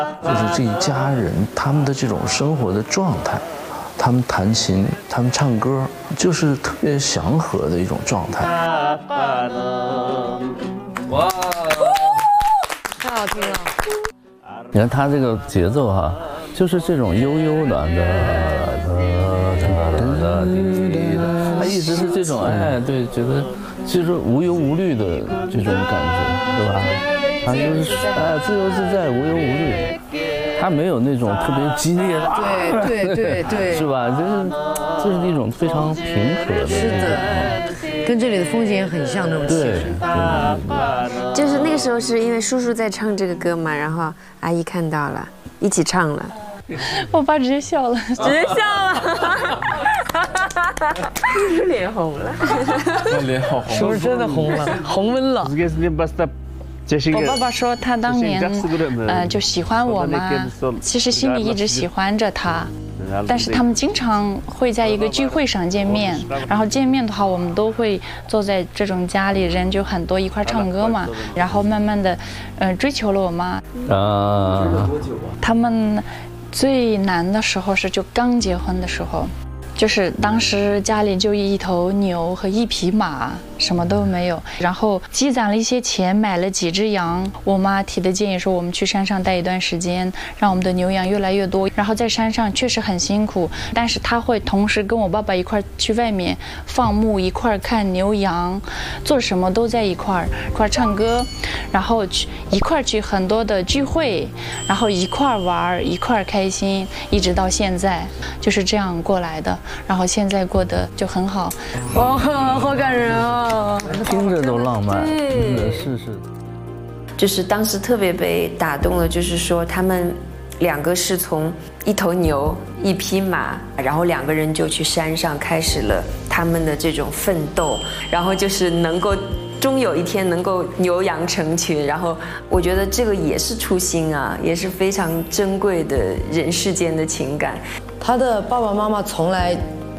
就是这一家人他们的这种生活的状态，他们弹琴，他们唱歌，就是特别祥和的一种状态。 哇，太好听了！ 你看他这个节奏哈，就是这种悠悠短的，他一直是这种哎，对，觉得就是无忧无虑的这种感觉，对吧？他就是哎，自由自在，无忧无虑。他没有那种特别激烈的， 对， 是吧？这是一种非常平和的， 是的，跟这里的风景也很像那种气质。 对， 就是那个时候是因为叔叔在唱这个歌嘛，然后阿姨看到了，一起唱了。 我爸直接笑了， 直接笑了，脸红了， 脸好红， 是不是真的红了？红温了。 我爸爸说他当年就喜欢我嘛，其实心里一直喜欢着他，但是他们经常会在一个聚会上见面，然后见面的话我们都会坐在这种家里人就很多一块唱歌嘛，然后慢慢的追求了我妈。他们最难的时候是就刚结婚的时候，就是当时家里就一头牛和一匹马，什么都没有，然后积攒了一些钱，买了几只羊。我妈提的建议说，我们去山上待一段时间，让我们的牛羊越来越多。然后在山上确实很辛苦，但是她会同时跟我爸爸一块去外面放牧，一块看牛羊，做什么都在一块唱歌，然后一块去很多的聚会，然后一块玩，一块开心，一直到现在就是这样过来的。然后现在过得就很好。 哇，好感人啊！ 听着都浪漫，是。 就是当时特别被打动了，就是说他们两个是从一头牛、一匹马，然后两个人就去山上开始了他们的这种奋斗，然后就是能够终有一天能够牛羊成群，然后我觉得这个也是初心啊，也是非常珍贵的人世间的情感。 他的爸爸妈妈从来